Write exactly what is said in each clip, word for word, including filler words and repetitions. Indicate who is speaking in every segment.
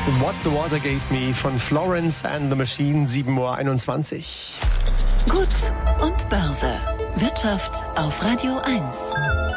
Speaker 1: What the Water Gave Me von Florence and the Machine, sieben Uhr einundzwanzig.
Speaker 2: Gut und Börse. Wirtschaft auf Radio eins.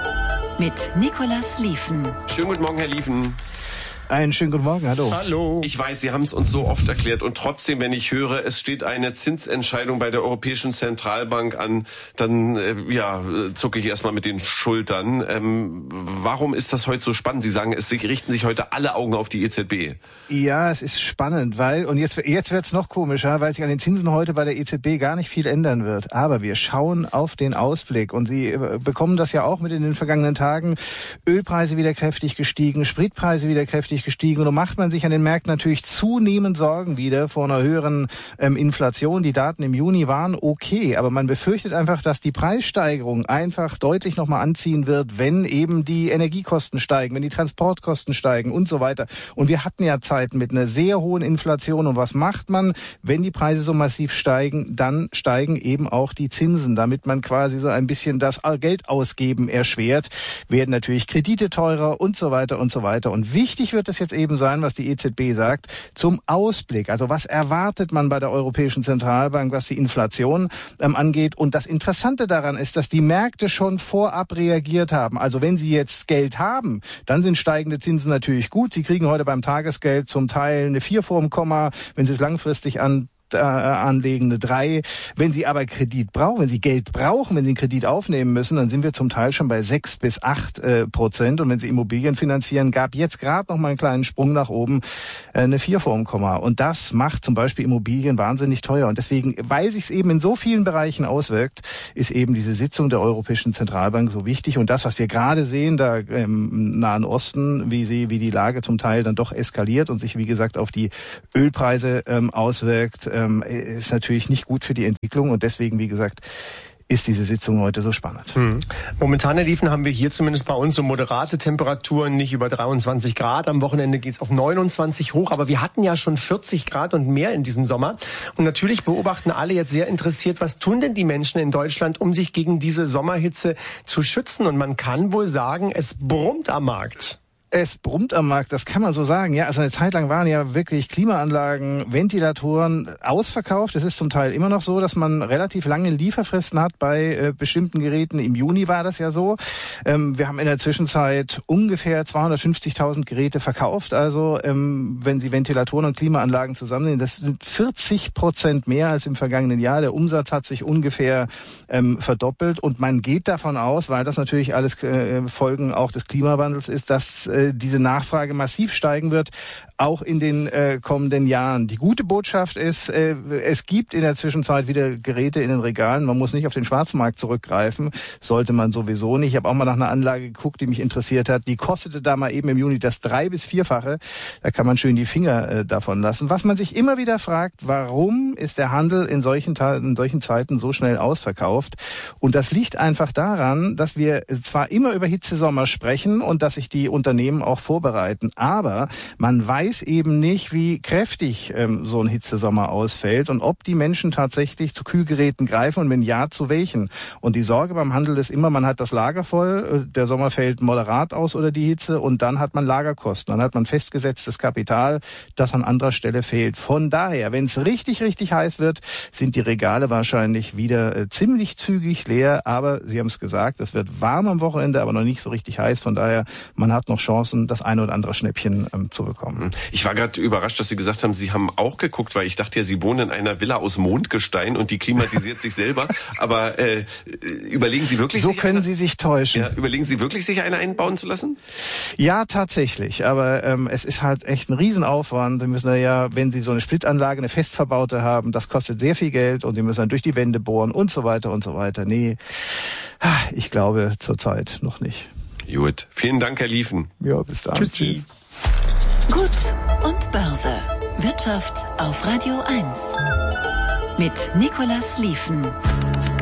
Speaker 2: Mit Nicolas Lieven.
Speaker 3: Schönen guten Morgen, Herr Lieven.
Speaker 4: Einen schönen guten Morgen, hallo.
Speaker 1: Hallo.
Speaker 3: Ich weiß, Sie haben es uns so oft erklärt und trotzdem, wenn ich höre, es steht eine Zinsentscheidung bei der Europäischen Zentralbank an, dann äh, ja, zucke ich erstmal mit den Schultern. Ähm, warum ist das heute so spannend? Sie sagen, es richten sich heute alle Augen auf die E Z B.
Speaker 4: Ja, es ist spannend, weil, und jetzt, jetzt wird es noch komischer, weil sich an den Zinsen heute bei der E Z B gar nicht viel ändern wird. Aber wir schauen auf den Ausblick und Sie äh, bekommen das ja auch mit in den vergangenen Tagen. Ölpreise wieder kräftig gestiegen, Spritpreise wieder kräftig gestiegen und so macht man sich an den Märkten natürlich zunehmend Sorgen wieder vor einer höheren ähm, Inflation. Die Daten im Juni waren okay, aber man befürchtet einfach, dass die Preissteigerung einfach deutlich nochmal anziehen wird, wenn eben die Energiekosten steigen, wenn die Transportkosten steigen und so weiter. Und wir hatten ja Zeiten mit einer sehr hohen Inflation und was macht man, wenn die Preise so massiv steigen? Dann steigen eben auch die Zinsen, damit man quasi so ein bisschen das Geldausgeben erschwert, werden natürlich Kredite teurer und so weiter und so weiter. Und wichtig wird es jetzt eben sein, was die E Z B sagt, zum Ausblick. Also was erwartet man bei der Europäischen Zentralbank, was die Inflation ähm, angeht? Und das Interessante daran ist, dass die Märkte schon vorab reagiert haben. Also wenn Sie jetzt Geld haben, dann sind steigende Zinsen natürlich gut. Sie kriegen heute beim Tagesgeld zum Teil eine vier vorm Komma, wenn Sie es langfristig an Äh, anlegen, eine drei. Wenn Sie aber Kredit brauchen, wenn Sie Geld brauchen, wenn Sie einen Kredit aufnehmen müssen, dann sind wir zum Teil schon bei sechs bis acht äh, Prozent. Und wenn Sie Immobilien finanzieren, gab jetzt gerade noch mal einen kleinen Sprung nach oben, äh, eine vier vorm Komma. Und das macht zum Beispiel Immobilien wahnsinnig teuer. Und deswegen, weil sich es eben in so vielen Bereichen auswirkt, ist eben diese Sitzung der Europäischen Zentralbank so wichtig. Und das, was wir gerade sehen, da im Nahen Osten, wie sie, wie die Lage zum Teil dann doch eskaliert und sich, wie gesagt, auf die Ölpreise ähm, auswirkt, ähm, ist natürlich nicht gut für die Entwicklung und deswegen, wie gesagt, ist diese Sitzung heute so spannend.
Speaker 1: Hm. Momentan, Herr Lieven, haben wir hier zumindest bei uns so moderate Temperaturen, nicht über dreiundzwanzig Grad. Am Wochenende geht's auf neunundzwanzig hoch, aber wir hatten ja schon vierzig Grad und mehr in diesem Sommer. Und natürlich beobachten alle jetzt sehr interessiert, was tun denn die Menschen in Deutschland, um sich gegen diese Sommerhitze zu schützen? Und man kann wohl sagen, es brummt am Markt.
Speaker 4: Es brummt am Markt, das kann man so sagen. Ja, also eine Zeit lang waren ja wirklich Klimaanlagen, Ventilatoren ausverkauft. Es ist zum Teil immer noch so, dass man relativ lange Lieferfristen hat bei äh, bestimmten Geräten. Im Juni war das ja so. Ähm, wir haben in der Zwischenzeit ungefähr zweihundertfünfzigtausend Geräte verkauft. Also ähm, wenn Sie Ventilatoren und Klimaanlagen zusammennehmen, das sind vierzig Prozent mehr als im vergangenen Jahr. Der Umsatz hat sich ungefähr ähm, verdoppelt und man geht davon aus, weil das natürlich alles äh, Folgen auch des Klimawandels ist, dass äh, diese Nachfrage massiv steigen wird, auch in den äh, kommenden Jahren. Die gute Botschaft ist, äh, es gibt in der Zwischenzeit wieder Geräte in den Regalen. Man muss nicht auf den Schwarzmarkt zurückgreifen, sollte man sowieso nicht. Ich habe auch mal nach einer Anlage geguckt, die mich interessiert hat. Die kostete da mal eben im Juni das drei- bis vierfache. Da kann man schön die Finger äh, davon lassen. Was man sich immer wieder fragt, warum ist der Handel in solchen, in solchen Zeiten so schnell ausverkauft? Und das liegt einfach daran, dass wir zwar immer über Hitzesommer sprechen und dass sich die Unternehmen auch vorbereiten, aber man weiß eben nicht, wie kräftig ähm, so ein Hitzesommer ausfällt und ob die Menschen tatsächlich zu Kühlgeräten greifen und wenn ja, zu welchen. Und die Sorge beim Handel ist immer, man hat das Lager voll, der Sommer fällt moderat aus oder die Hitze und dann hat man Lagerkosten, dann hat man festgesetztes Kapital, das an anderer Stelle fehlt. Von daher, wenn es richtig, richtig heiß wird, sind die Regale wahrscheinlich wieder äh, ziemlich zügig leer, aber Sie haben es gesagt, es wird warm am Wochenende, aber noch nicht so richtig heiß, von daher, man hat noch Chancen, das eine oder andere Schnäppchen ähm, zu bekommen.
Speaker 3: Ich war gerade überrascht, dass Sie gesagt haben, Sie haben auch geguckt, weil ich dachte ja, Sie wohnen in einer Villa aus Mondgestein und die klimatisiert sich selber. Aber äh, überlegen Sie wirklich,
Speaker 4: so
Speaker 3: sich
Speaker 4: können
Speaker 3: eine,
Speaker 4: Sie sich täuschen.
Speaker 3: Ja, überlegen Sie wirklich, sich eine einbauen zu lassen?
Speaker 4: Ja, tatsächlich. Aber ähm, es ist halt echt ein Riesenaufwand. Sie müssen ja, wenn Sie so eine Splitanlage, eine fest verbaute haben, das kostet sehr viel Geld und Sie müssen dann durch die Wände bohren und so weiter und so weiter. Nee, ich glaube zurzeit noch nicht.
Speaker 3: Gut, vielen Dank, Herr Lieven.
Speaker 4: Ja, bis dann.
Speaker 1: Tschüssi.
Speaker 2: Gut und Börse. Wirtschaft auf Radio eins. Mit Nicolas Lieven.